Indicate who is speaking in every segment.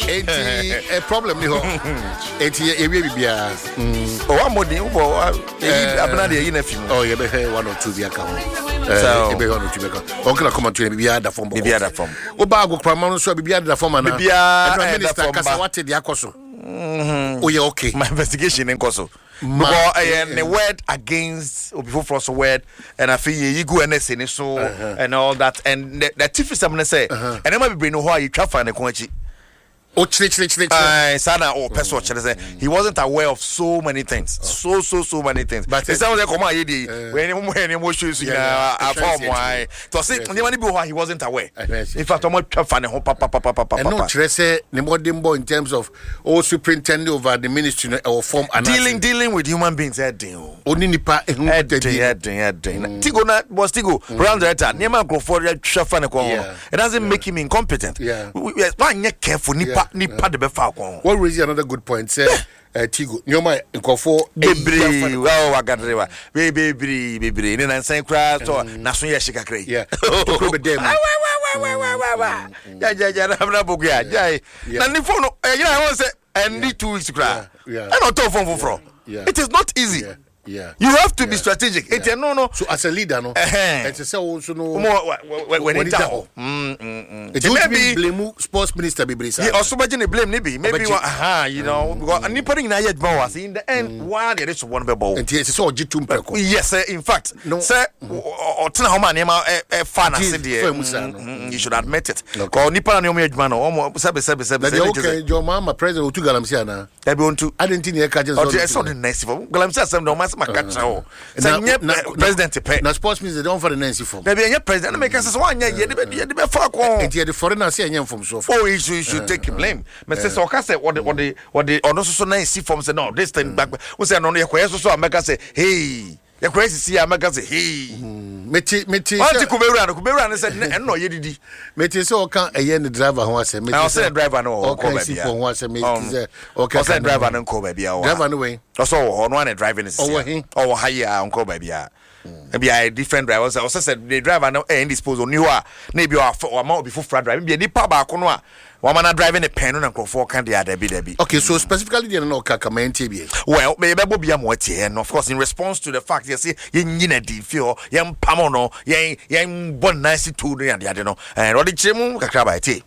Speaker 1: A problem ni ho. Enti e wie bibia.
Speaker 2: One more thing for abena dey na film.
Speaker 1: Oh, you be one or two bi aka ho. You be one or two bi aka. Onkla come to bibia da form.
Speaker 2: Bibia da form.
Speaker 1: Oba go kwama no so bibia da form na.
Speaker 2: Bibia
Speaker 1: minister kasa wate dey akoso. Oh yeah, okay.
Speaker 2: My investigation in Koso. Because the word against before first word and I feel you go and so and all that and the chief is something say and then maybe bring how you traffic and the Sana or person he wasn't aware of so many things. So many things. But it's not come when emotions he wasn't aware. In fact,
Speaker 1: and no stress in terms of all superintendent over the ministry or form
Speaker 2: dealing with human beings.
Speaker 1: Only nipa
Speaker 2: Tigo was Tigo round the time. It doesn't make him incompetent. Why careful nipa nipa de befa kon.
Speaker 1: What raise another good point say Tigo nyoma nkofo
Speaker 2: bebre well wagadrewa bebre ni na nsan kra so na so ye shikakre
Speaker 1: yeah to be dem
Speaker 2: ja na bogu ya ja na ni phone you know say and 2 weeks kra and not phone for it is not easy.
Speaker 1: Yeah.
Speaker 2: You have to be strategic. Yeah. No.
Speaker 1: So as a leader, no. It's also no.
Speaker 2: When it's down.
Speaker 1: It would be blame sports minister be brisa.
Speaker 2: He also imagine blame maybe you know because anybody na yet was in the end one there is one be ball.
Speaker 1: And it's so G2 preko.
Speaker 2: Yes, in fact, sir otena ho man e fan ase there. You should admit it. Because nipa na me adwuma no sebe.
Speaker 1: Okay, your mama president Otu Galamsey na.
Speaker 2: Ebe ontu.
Speaker 1: I didn't think you catch us.
Speaker 2: Okay, so the nice for Galamsey asem no president pay.
Speaker 1: Now sports means they don't for the Nancy form.
Speaker 2: Maybe any president make us one year the be for kon.
Speaker 1: And the foreigner say any from so.
Speaker 2: Oh, you should take blame. Mr. Soka say what the no so Nancy form say no this thing back. We say no you so America say hey. You crazy see America say hey.
Speaker 1: Meti.
Speaker 2: What Kubera said no ye didi.
Speaker 1: Meti so kan eye the driver ho asem.
Speaker 2: I say driver no
Speaker 1: ko baby. Okay,
Speaker 2: say driver no ko baby.
Speaker 1: Driver no way.
Speaker 2: Also on one driving is. Oh higher uncle baby. Maybe I different drivers. I also said the driver no indisposed on you are maybe or more before flat driving. Maybe nipa ba ko no a woman driving a pen and for can the debi. Okay,
Speaker 1: so specifically the no kakama NTB.
Speaker 2: Well, maybe be a more and of course in response to the fact you see yin a di feel yam pamono yang bon nice to the no and what the chemu kakra ba ti.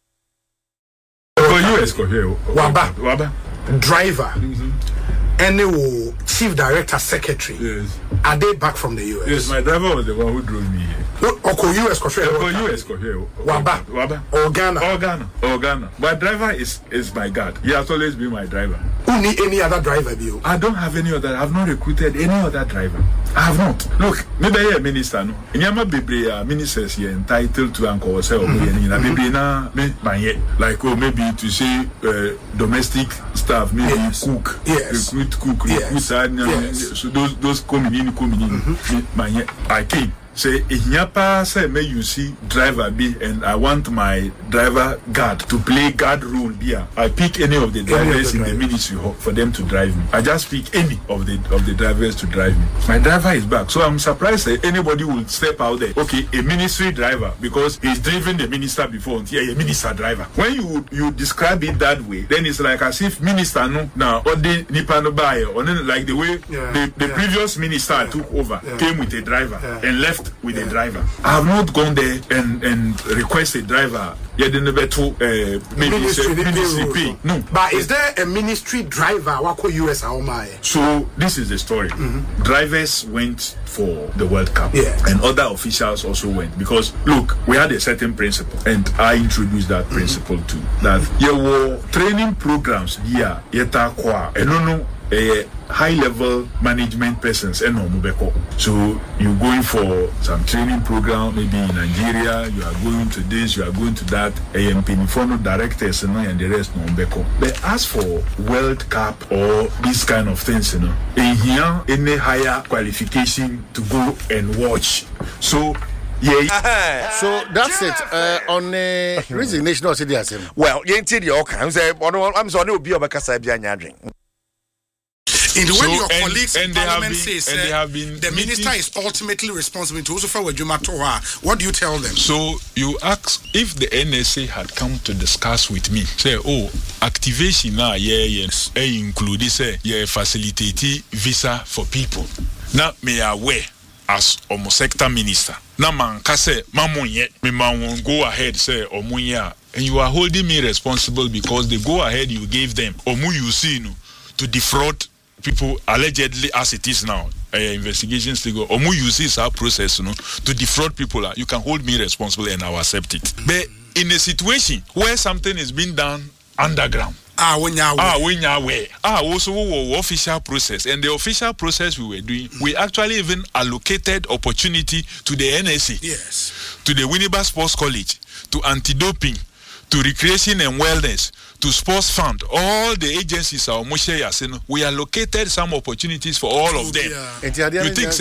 Speaker 3: Oh, US ko here. Waba.
Speaker 4: Driver. Any chief director secretary.
Speaker 3: Yes.
Speaker 4: Are they back from the US?
Speaker 3: Yes, my driver was the one who drove me here.
Speaker 4: Oko US ko here.
Speaker 3: US ko here.
Speaker 4: Waba. Or Ghana.
Speaker 3: My driver is my guard. He has always been my driver.
Speaker 4: Who need any other driver be you?
Speaker 3: I don't have any other. I have not recruited any other driver. I have not. Look, maybe a minister no. Nyama bebre ministers here entitled to anko say maybe na me like maybe to say domestic staff maybe cook.
Speaker 4: Yes.
Speaker 3: Recruit so those coming in I came say inyapa say me you see driver be and I want my driver guard to play guard role here. I pick any of the drivers in the ministry for them to drive me. I just pick any of the drivers to drive me. My driver is back, so I'm surprised that anybody will step out there. Okay, a ministry driver because he's driven the minister before. Yeah, a minister driver. When you describe it that way, then it's like as if minister no now or the nipa no buy or like the way the previous minister took over came with a driver and left with a driver. I have not gone there and request a driver. Maybe ministry pay. No.
Speaker 4: But is there a ministry driver wako US
Speaker 3: So this is the story. Drivers went for the World Cup and other officials also went because look, we had a certain principle and I introduced that principle too. That there were training programs here yeta kwa high level management persons and so you're going for some training program maybe in Nigeria, you are going to this, you are going to that, informal directors and the rest but as for World Cup or these kind of things in here any higher qualification to go and watch. So
Speaker 1: so that's it on resignation or
Speaker 2: well, I'm sorry, be
Speaker 4: In the way your colleagues in Parliament say the minister is ultimately responsible to also for what do you tell them?
Speaker 3: So you ask if the NSA had come to discuss with me, say, activation now, include say, facilitate visa for people. Now, me aware as sector minister. Now, man, say, mamunye, me man go ahead, say, omunya, and you are holding me responsible because the go ahead you gave them, you see, to defraud people allegedly as it is now. Investigations to go. You see, our process, to defraud people. You can hold me responsible and I will accept it. But in a situation where something is being done underground. Also official process, and the official process we were doing, we actually even allocated opportunity to the NSA,
Speaker 4: yes,
Speaker 3: to the Winneba Sports College, to anti-doping, to recreation and wellness, to sports fund, all the agencies are we allocated some opportunities for all of them. You think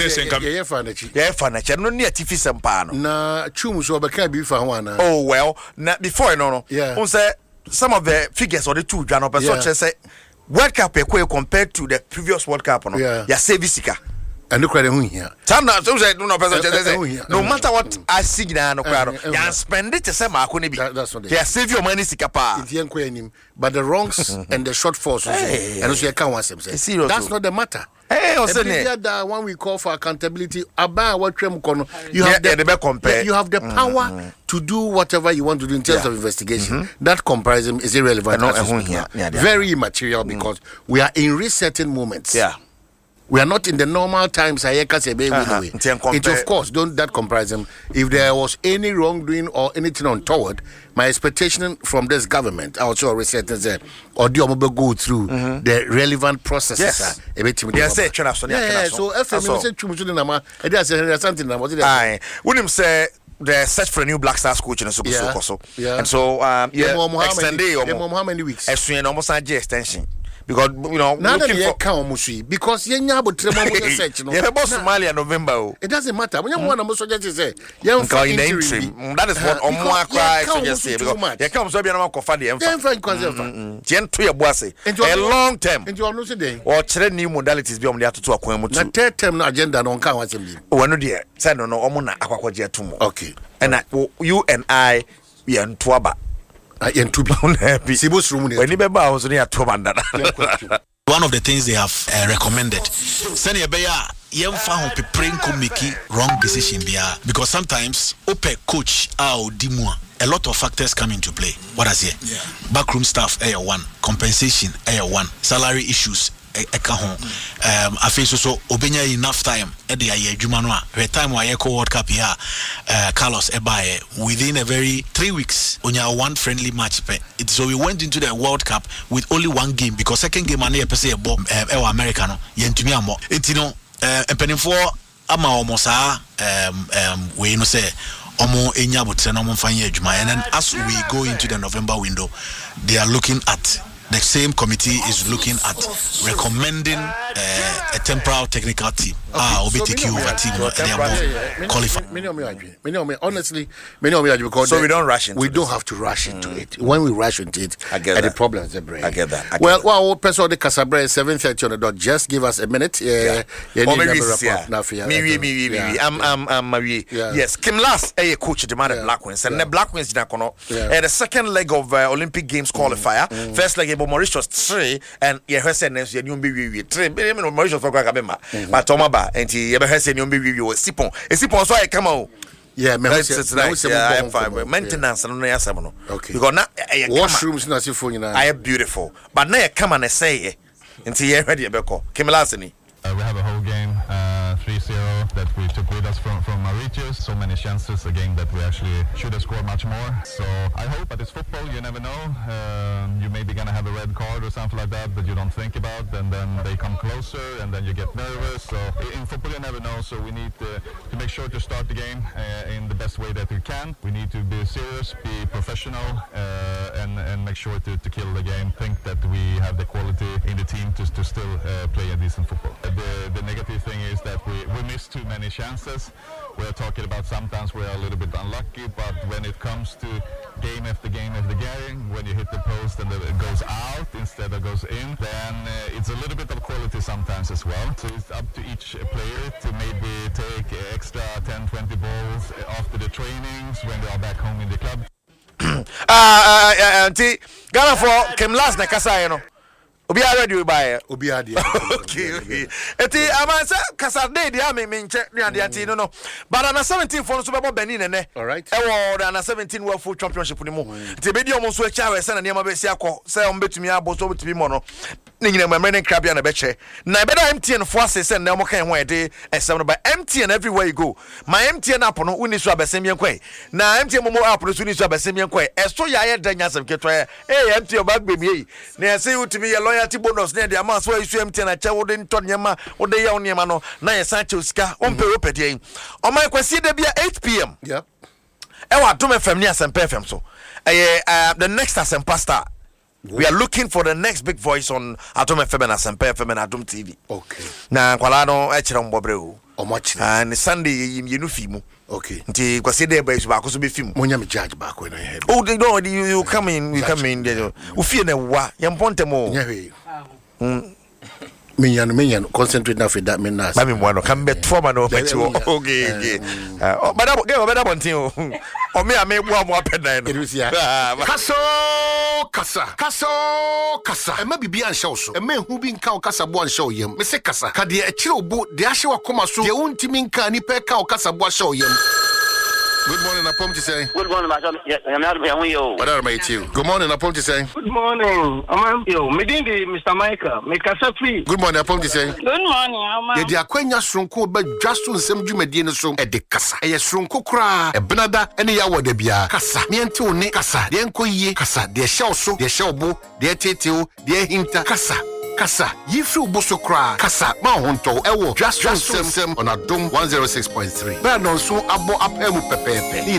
Speaker 2: oh well, before some of the figures or the two say World Cup compared to the previous World Cup, service.
Speaker 1: And look at him here.
Speaker 2: No matter what I see now, you spend it to say, that's what they save your money.
Speaker 1: But the wrongs and the shortfalls, and also you can't want them. That's not the matter. When we call for accountability, you have the power to do whatever you want to do in terms of investigation. That comparison is irrelevant. Very immaterial because we are in resetting moments. We are not in the normal times. It of course don't that comparison. If there was any wrongdoing or anything untoward, my expectation from this government, I also reset or do go through the relevant processes.
Speaker 2: So William say the search for a new Black Stars coach in a super and so extended
Speaker 1: how many weeks?
Speaker 2: Almost a extension. Because
Speaker 1: because search
Speaker 2: Somalia November.
Speaker 1: It doesn't matter. When you want to say
Speaker 2: that is what there comes to be a long term. Or new modalities beyond the to
Speaker 1: third term agenda on count. Okay.
Speaker 2: And you and I we are in Tuaba.
Speaker 1: One of the
Speaker 5: things they have recommended, send wrong decision because sometimes coach a lot of factors come into play. What I say? Backroom staff, one compensation, one salary issues. I feel so obenya enough time at the time why World Cup here Carlos Ebaye within a very 3 weeks on your one friendly match so we went into the World Cup with only one game because second game and Americano yentumi amo etino empenifo ama omosa we no say omo enya botre no mfanye adwuma and then as we go into the November window they are looking at the same committee is looking at recommending a temporal technical team. OBTQ over team they are more qualified.
Speaker 1: Honestly, because
Speaker 2: so we don't rush into
Speaker 1: we don't have to rush into it. When we rush into it,
Speaker 2: I get that.
Speaker 1: The problems they bring.
Speaker 2: I get that.
Speaker 1: Well, person the Casabre 7:30 on the dot. Just give us a minute.
Speaker 2: Yes, Kim Last coach demanded Black Wings and the Black Wings the second leg of Olympic Games qualifier. First leg Mauritius 3 and said you be 3 Mauritius for but Tomaba and he ever has any Sipon. A Sipon so I come out.
Speaker 1: I'm
Speaker 2: fine. Maintenance and no.
Speaker 1: Okay.
Speaker 2: Because now
Speaker 1: washrooms
Speaker 2: I am beautiful. But now come and say until you're ready Beko. Kimelasini.
Speaker 6: We have a whole game 3-0 that we took with us from Mauritius. So many chances, a game that we actually should have scored much more. So I hope, but it's football, you never know. You may be going to have a red card or something like that you don't think about, and then they come closer and then you get nervous. So in football you never know, so we need to make sure to start the game in the best way that we can. We need to be serious, be professional, and make sure to kill the game. Think that we have the quality in the team to still play a decent football. The negative thing is that we miss too many chances. We're talking about sometimes we're a little bit unlucky, but when it comes to game after game after game, when you hit the post and it goes out, instead that goes in, then it's a little bit of quality sometimes as well. So it's up to each player to maybe take extra 10-20 balls after the trainings when they are back home in the club.
Speaker 2: Ghana for came last na kasa no. Obi already we buy.
Speaker 1: Obi ade.
Speaker 2: Okay. Eti amansa kasa dey dia me nche na de anti no. But under 17 for so be Benin ne.
Speaker 1: All right.
Speaker 2: E wo under 17 World Food Championship ni mu. Ti be di omo so echa we se na niam be si akọ. Se on betumi abo so betumi mo no. Ni nyina mamre ne krabia na be che. Na be da MTN for say se na omo kan ho e de esem no by MTN everywhere you go. My MTN app no uni so abesem yen kwai. Na MTN momo app no so uni so abesem yen kwai. Eso ya ye danya sem keto e. MTN bag be mi. Na say utimi ye loyalty bonus na de ama so isu MTN na che wo de nto nyema wo de ya onyema no na ye san che osika ompe wo pedie. O my kwesi de bia 8 p.m.
Speaker 1: Yep.
Speaker 2: E wa Dom FM ni Asempa FM so. The next Asempa star. We are looking for the next big voice on Atom FM and Asempa FM and Atom TV.
Speaker 1: Okay.
Speaker 2: Na kwala no e kire mbobre o.
Speaker 1: Omochi.
Speaker 2: And Sunday you no fimu.
Speaker 1: Okay.
Speaker 2: Nti kwase dey ba isu ba koso be film.
Speaker 1: Monya me judge back when I head.
Speaker 2: Oh, no, you come in, we come in there. U fie na wa, ye mponte mo.
Speaker 1: Nya hwe. Me concentrate na for that me na.
Speaker 2: Ba me mo no come bet form na o peti o. Okay. Oh, bada bontin o. O me bu am apeda no.
Speaker 1: Kasa. E ma bibi an show so. E ma hu bi nka o kasa bo an show yem. Me se kasa. Ka de e kire obo de ahye wakoma so. De untimi nka ni pe ka o kasa bo show yem. Good morning, Apom to say.
Speaker 7: Good morning, Master. Yes, I'm not here with you.
Speaker 1: What are you? Good morning, Apom to say.
Speaker 8: Good morning. I'm you. Meeting Mr. Michael. Make us free.
Speaker 1: Good morning, Apom to say.
Speaker 9: Good morning, Ama.
Speaker 1: Ye dia kwanya sonko ba dwaso nsem dwumadi ne so e de kasa. E ye sonko kra e benada ene ya wode bia. Kasa. Me ente one kasa. De enko yie kasa. De hye so, de hye obo, de teteo, de hinta kasa. Kasa, yifu boso kra. Kasa, ma honto ewo. Just nsem on Adom 106.3. Ba no so abo apemu pepepe.